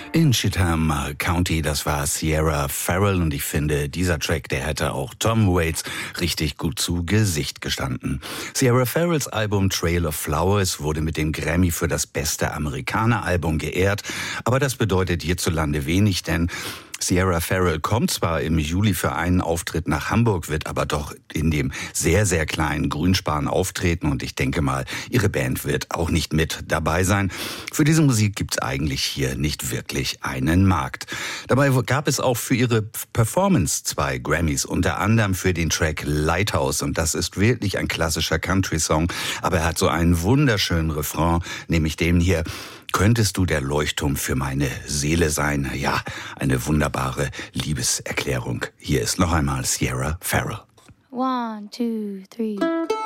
In Chatham County, das war Sierra Farrell und ich finde, dieser Track, der hätte auch Tom Waits richtig gut zu Gesicht gestanden. Sierra Farrells Album Trail of Flowers wurde mit dem Grammy für das beste Amerikaner-Album geehrt, aber das bedeutet hierzulande wenig, denn Sierra Farrell kommt zwar im Juli für einen Auftritt nach Hamburg, wird aber doch in dem sehr, sehr kleinen Grünspan auftreten und ich denke mal, ihre Band wird auch nicht mit dabei sein. Für diese Musik gibt's eigentlich hier nicht wirklich einen Markt. Dabei gab es auch für ihre Performance 2 Grammys, unter anderem für den Track Lighthouse und das ist wirklich ein klassischer Country-Song, aber er hat so einen wunderschönen Refrain, nämlich den hier: Könntest du der Leuchtturm für meine Seele sein? Ja, eine wunderbare Liebeserklärung. Hier ist noch einmal Sierra Farrell. 1, 2, 3